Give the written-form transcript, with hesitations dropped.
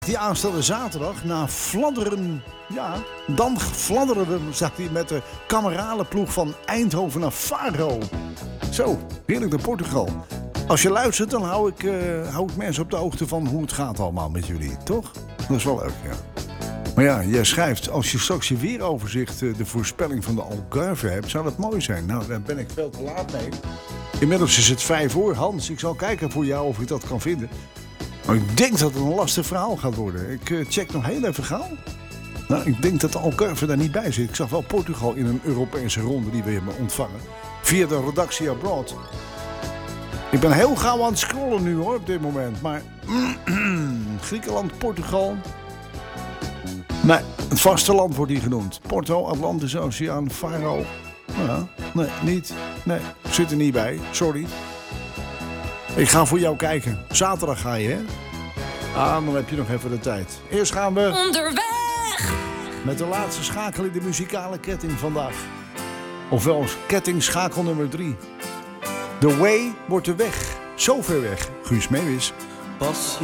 Die aanstaande zaterdag na Vlaanderen, ja, dan fladderen we, zegt hij, met de kameralenploeg van Eindhoven naar Faro. Zo, heerlijk naar Portugal. Als je luistert, dan hou ik mensen op de hoogte van hoe het gaat allemaal met jullie, toch? Dat is wel leuk, ja. Maar ja, jij schrijft, als je straks je weeroverzicht, de voorspelling van de Algarve hebt, zou dat mooi zijn. Nou, daar ben ik veel te laat mee. Inmiddels is het 5 uur. Hans, ik zal kijken voor jou of ik dat kan vinden. Maar ik denk dat het een lastig verhaal gaat worden. Ik check nog heel even gauw. Nou, ik denk dat de Algarve daar niet bij zit. Ik zag wel Portugal in een Europese ronde die we hebben ontvangen. Via de redactie Abroad. Ik ben heel gauw aan het scrollen nu hoor, op dit moment. Maar Griekenland, Portugal. Nee, het vasteland wordt hier genoemd. Porto, Atlantische Oceaan, Faro. Ja, nee, niet. Nee, zit er niet bij. Sorry. Ik ga voor jou kijken. Zaterdag ga je, hè? Ah, dan heb je nog even de tijd. Eerst gaan we onderweg met de laatste schakel in de muzikale ketting vandaag. Ofwel kettingschakel nummer 3. The Way wordt de weg. Zo ver weg. Guus Meeuwis. Pas